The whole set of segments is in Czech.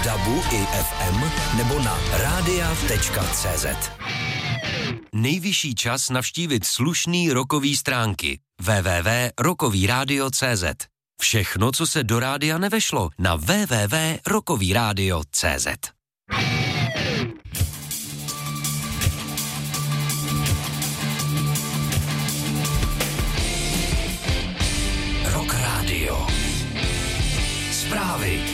DABu i FM nebo na radia.cz. Nejvyšší čas navštívit slušný rockový stránky www.rockovyradio.cz. Všechno, co se do rádia nevešlo, na www.rockovyradio.cz. Rock Radio. Zprávy.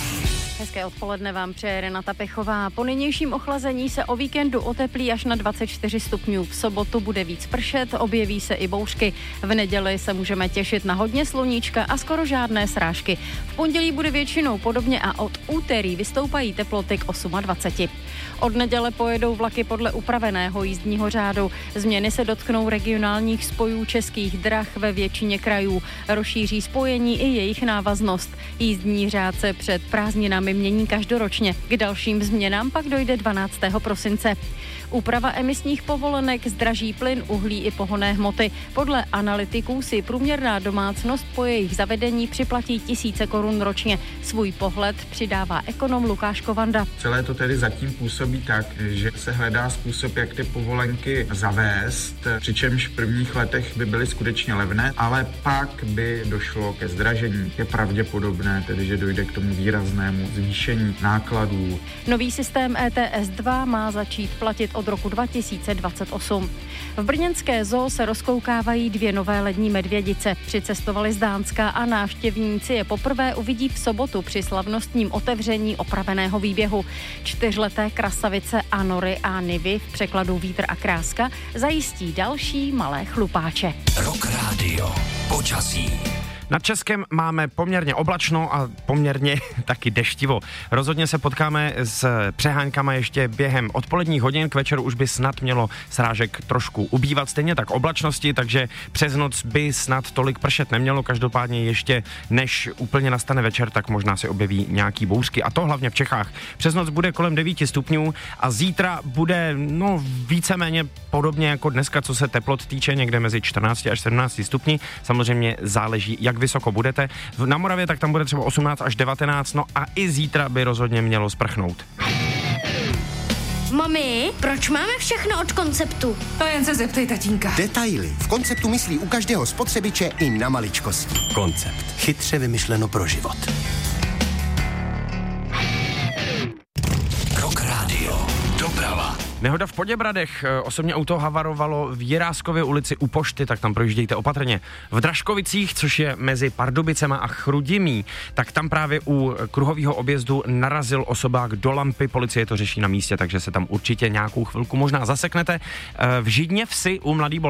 Hezké odpoledne vám přeje Renata Pechová. Po nynějším ochlazení se o víkendu oteplí až na 24 stupňů. V sobotu bude víc pršet, objeví se i bouřky. V neděli se můžeme těšit na hodně sluníčka a skoro žádné srážky. V pondělí bude většinou podobně a od úterý vystoupají teploty k 28. Od neděle pojedou vlaky podle upraveného jízdního řádu. Změny se dotknou regionálních spojů Českých drah ve většině krajů. Rozšíří spojení i jejich návaznost. Jízdní řád se před prázdninami mění každoročně. K dalším změnám pak dojde 12. prosince. Úprava emisních povolenek zdraží plyn, uhlí i pohonné hmoty. Podle analytiků si průměrná domácnost po jejich zavedení připlatí tisíce korun ročně. Svůj pohled přidává ekonom Lukáš Kovanda. Celé to tedy zatím působí tak, že se hledá způsob, jak ty povolenky zavést, přičemž v prvních letech by byly skutečně levné, ale pak by došlo ke zdražení. Je pravděpodobné tedy, že dojde k tomu výraznému zvýšení nákladů. Nový systém ETS 2 má začít platit od roku 2028. V brněnské zoo se rozkoukávají 2 nové lední medvědice. Přicestovali z Dánska a návštěvníci je poprvé uvidí v sobotu při slavnostním otevření opraveného výběhu. 4leté krasavice Anory a Nivy, v překladu Vítr a kráska, zajistí další malé chlupáče. Rock Radio. Počasí. Nad Českem máme poměrně oblačno a poměrně taky deštivo. Rozhodně se potkáme s přeháňkama ještě během odpoledních hodin, k večeru už by snad mělo srážek trošku ubývat, stejně tak oblačnosti, takže přes noc by snad tolik pršet nemělo, každopádně ještě než úplně nastane večer, tak možná se objeví nějaký bouřky, a to hlavně v Čechách. Přes noc bude kolem 9 stupňů a zítra bude víceméně podobně jako dneska, co se teplot týče, někde mezi 14 až 17 stupni. Samozřejmě záleží, jak vysoko budete. Na Moravě tak tam bude třeba 18 až 19, no a i zítra by rozhodně mělo sprchnout. Mami, proč máme všechno od Konceptu? To jen se zeptej tatínka. Detaily. V Konceptu myslí u každého spotřebiče i na maličkosti. Koncept. Chytře vymyšleno pro život. Rock Radio. Doprava. Nehoda v Poděbradech, osobně auto havarovalo v Jiráskově ulici u pošty, tak tam projíždějte opatrně. V Dražkovicích, což je mezi Pardubicema a Chrudimí, tak tam právě u kruhového objezdu narazil osobák do lampy, policie to řeší na místě, takže se tam určitě nějakou chvilku možná zaseknete. V Židně vsi u Mladý Boleslavi